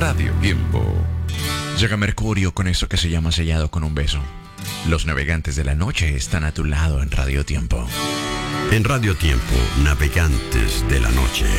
Radio Tiempo. Llega Mercurio con eso que se llama Sellado con un beso. Los navegantes de la noche están a tu lado en Radio Tiempo. En Radio Tiempo, navegantes de la noche.